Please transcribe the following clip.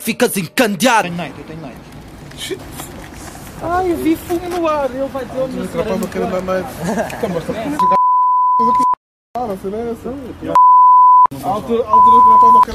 ficas encandeado. Eu tenho night. Ai, eu vi fumo no ar, ele vai ter onde não quero andar night. A altura que rapaz não quer